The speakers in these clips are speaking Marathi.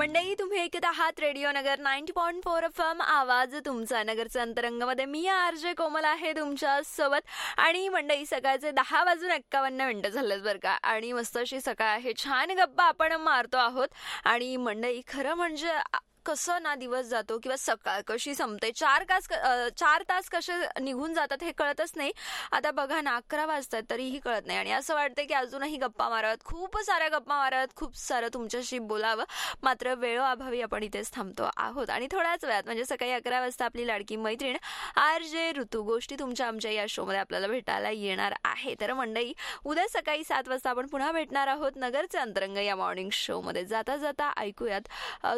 मंडळी, तुम्ही ऐकत आहात रेडिओ नगर 90.4 FM. आवाज तुमचा. नगरच्या अंतरंगामध्ये मी आरजे कोमल आहे तुमच्या सोबत. आणि मंडळी, सकाळचे 10:51 झालेत बरं का. आणि मस्त अशी सकाळ आहे, छान गप्पा आपण मारतो आहोत. आणि मंडळी, खरं म्हणजे कसं ना दिवस जातो किंवा सकाळ कशी संपते, 4 तास कसे निघून जातात हे कळतच नाही. आता बघा ना, 11 वाजतात तरीही कळत नाही. आणि असं वाटतं की अजूनही गप्पा मारत, खूप साऱ्या गप्पा मारत, खूप सारं तुमच्याशी बोलावं. मात्र वेळोअभावी आपण इथेच थांबतो आहोत. आणि थोड्याच वेळात म्हणजे सकाळी 11 वाजता आपली लाडकी मैत्रीण आरजे ऋतू गोष्टी तुमच्या आमच्या या शोमध्ये आपल्याला भेटायला येणार आहे. तर मंडळी, उद्या सकाळी 7 वाजता आपण पुन्हा भेटणार आहोत नगरचे अंतरंग या मॉर्निंग शोमध्ये. जाता जाता ऐकूयात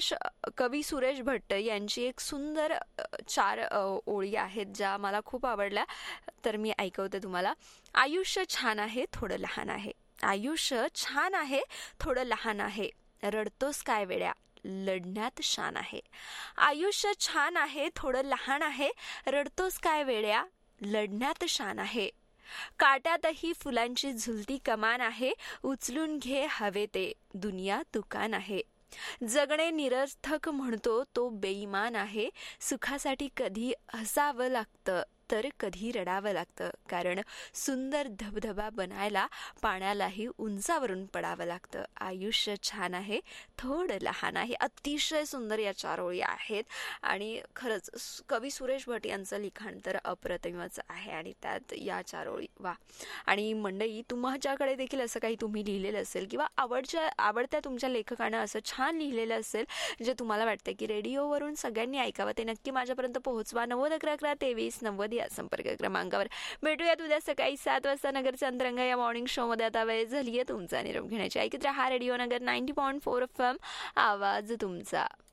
कवी सुरेश भट्ट यांची एक सुंदर 4 ओळी आहेत ज्या मला खूप आवडल्या. तर मी ऐकवते तुम्हाला. आयुष्य छान आहे, थोडं लहान आहे. आयुष्य छान आहे, थोडं लहान आहे. रडतोस काय वेड्या, लढण्यात शान आहे. आयुष्य छान आहे, थोडं लहान आहे. रडतोस काय वेड्या, लढण्यात शान आहे. काट्यातही फुलांची झुलती कमान आहे. उचलून घे हवे ते, दुनिया दुकान आहे. जगणे निरर्थक म्हणतो तो बेईमान आहे. सुखासाठी कधी हसावं लागतं तर कधी रडावं लागतं. कारण सुंदर धबधबा बनायला पाण्यालाही उंचावरून पडावं लागतं. आयुष्य छान आहे, थोडं लहान आहे. अतिशय सुंदर या 4 ओळी आहेत. आणि खरंच कवी सुरेश भट यांचं लिखाण तर अप्रतिमच आहे. आणि त्यात या 4 ओळी वा. आणि मंडळी, तुमच्याकडे देखील असं काही तुम्ही लिहिलेलं असेल किंवा आवडत्या तुमच्या लेखकानं असं छान लिहिलेलं असेल जे तुम्हाला वाटतं की रेडिओवरून सगळ्यांनी ऐकावं, ते नक्की माझ्यापर्यंत पोहोचवा. 90112390 या संपर्क क्रमांकावर. भेटूयात उद्या सकाळी 7 वाजता नगरच्या अंतरंग या मॉर्निंग शो मध्ये. आता वेळ झाली आहे तुमचा निरोप घेण्याची. ऐकत राहा रेडिओ नगर 90.4 FM. आवाज तुमचा.